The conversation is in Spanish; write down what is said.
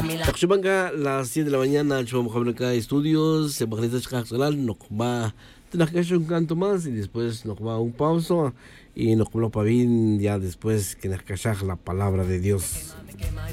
Takshubanga, las 7 de la mañana, Chubamjablaka Estudios, se magneta Chaksolal, nos va a un canto más y después nos va un pauso y nos va bien ya después que nos la palabra de Dios.